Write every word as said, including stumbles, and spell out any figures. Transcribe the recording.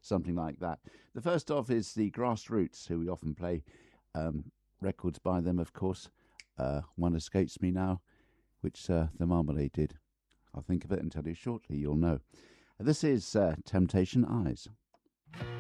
something like that. The first off is the Grassroots, who we often play um, records by them, of course. Uh, one escapes me now, which uh, the Marmalade did. I'll think of it and tell you shortly, you'll know. This is uh, Temptation Eyes.